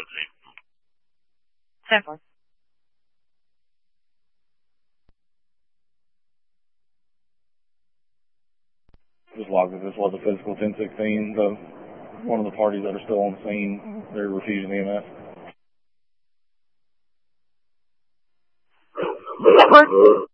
10-4. Just logged that this was a physical 1016. One of the parties that are still on the scene, they're refusing EMS. 10-4.